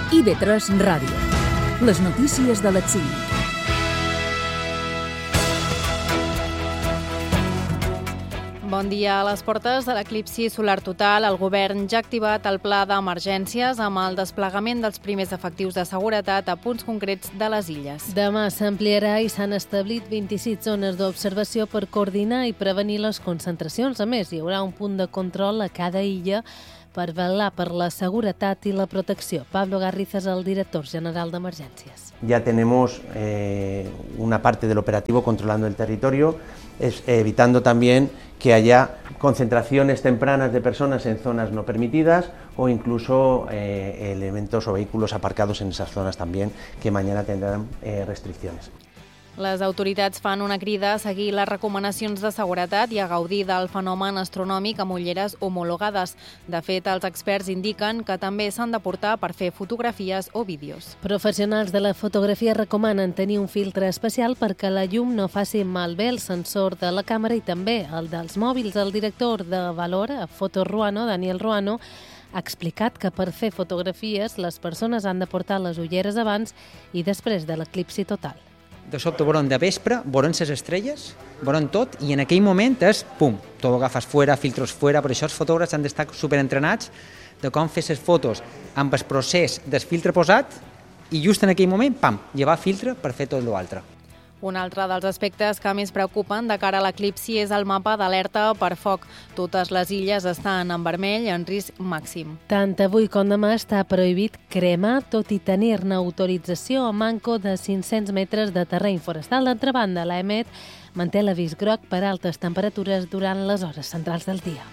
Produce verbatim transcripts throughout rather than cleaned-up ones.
I B tres Ràdio. Les notícies de les cinc. Bon dia. A les portes de l'eclipsi solar total, el govern ja ha activat el pla d'emergències amb el desplegament dels primers efectius de seguretat a punts concrets de les illes. Demà s'ampliarà i s'han establit vint-i-sis zones d'observació per coordinar i prevenir les concentracions. A més, hi haurà un punt de control a cada illa per vetllar per la seguretat i la protecció. Pablo Garriza es el director general d'Emergències. Ya tenemos eh, una parte del operativo controlando el territorio, es, evitando también que haya concentraciones tempranas de personas en zonas no permitidas o incluso eh, elementos o vehículos aparcados en esas zonas también que mañana tendrán eh, restricciones. Les autoritats fan una crida a seguir les recomanacions de seguretat i a gaudir del fenomen astronòmic amb ulleres homologades. De fet, els experts indiquen que també s'han de portar per fer fotografies o vídeos. Professionals de la fotografia recomanen tenir un filtre especial perquè la llum no faci malbé el sensor de la càmera i també el dels mòbils. El director de Valor, Foto Ruano, Daniel Ruano, ha explicat que per fer fotografies les persones han de portar les ulleres abans i després de l'eclipsi total. De sobte veurem de vespre, veurem les estrelles, veurem tot, i en aquell moment és, pum, tot ho agafes fora, filtros fora, per això els fotògrafs han d'estar superentrenats de com fer les fotos amb el procés del filtre posat i just en aquell moment, pam, llevar filtre per fer tot l'altre. Un altre dels aspectes que més preocupen de cara a l'eclipsi és el mapa d'alerta per foc. Totes les illes estan en vermell en risc màxim. Tant avui com demà està prohibit cremar, tot i tenir-ne autorització a manco de cinc-cents metres de terreny forestal. D'altra banda, l'A E M E T manté l'avís groc per altes temperatures durant les hores centrals del dia.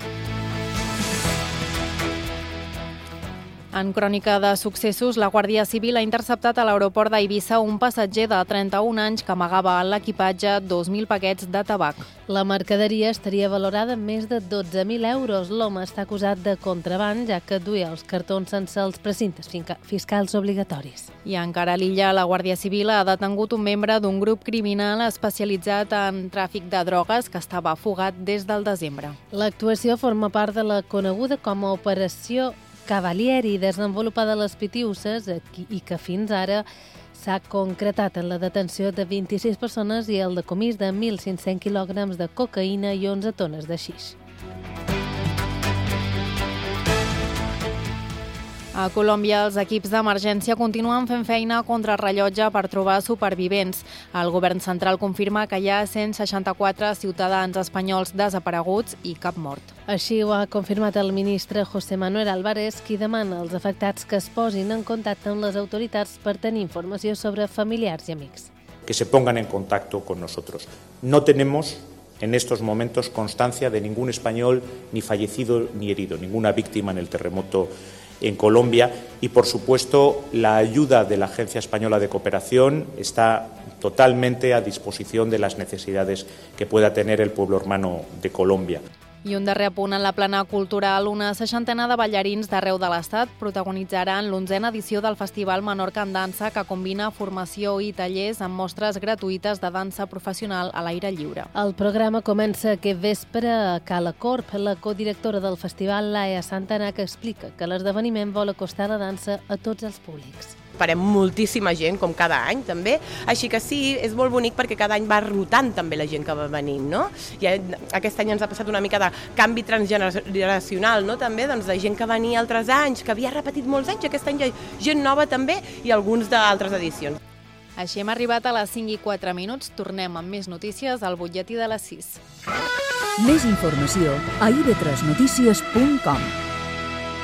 En crònica de successos, la Guàrdia Civil ha interceptat a l'aeroport d'Eivissa un passatger de trenta-un anys que amagava en l'equipatge dos mil paquets de tabac. La mercaderia estaria valorada en més de dotze mil euros. L'home està acusat de contraban, ja que duia els cartons sense els precintes fiscals obligatoris. I encara a l'illa, la Guàrdia Civil ha detengut un membre d'un grup criminal especialitzat en tràfic de drogues que estava fugat des del desembre. L'actuació forma part de la coneguda com a Operació Cavalieri, desenvolupada a les Pitiüses i que fins ara s'ha concretat en la detenció de vint-i-sis persones i el decomís de mil cinc-cents quilògrams de cocaïna i onze tones de xix. A Colòmbia, els equips d'emergència continuen fent feina contra rellotge per trobar supervivents. El govern central confirma que hi ha cent seixanta-quatre ciutadans espanyols desapareguts i cap mort. Així ho ha confirmat el ministre José Manuel Álvarez, qui demana als afectats que es posin en contacte amb les autoritats per tenir informació sobre familiars i amics. Que se pongan en contacto con nosotros. No tenemos en estos momentos constancia de ningún español ni fallecido ni herido, ninguna víctima en el terremoto en Colombia y, por supuesto, la ayuda de la Agencia Española de Cooperación está totalmente a disposición de las necesidades que pueda tener el pueblo hermano de Colombia. I un darrer apunt en la plana cultural. Una seixantena de ballarins d'arreu de l'Estat protagonitzaran l'onzena edició del Festival Menorca en Dansa, que combina formació i tallers amb mostres gratuïtes de dansa professional a l'aire lliure. El programa comença aquest vespre a Cala Corp. La codirectora del festival, Laia Santana, que explica que l'esdeveniment vol acostar la dansa a tots els públics. Esperem moltíssima gent, com cada any també, així que sí, és molt bonic perquè cada any va rotant també la gent que va venint, no? I aquest any ens ha passat una mica de canvi transgeneracional, no? També, doncs, de gent que venia altres anys, que havia repetit molts anys, aquest any hi ha gent nova també i alguns d'altres edicions. Així hem arribat a les cinc i quatre minuts. Tornem amb més notícies al butlletí de les sis. Més informació a i be tres notícies punt com.